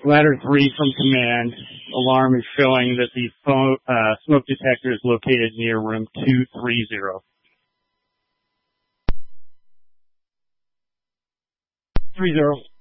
Ladder 3 from command. Alarm is showing that the smoke detector is located near room 230. 30.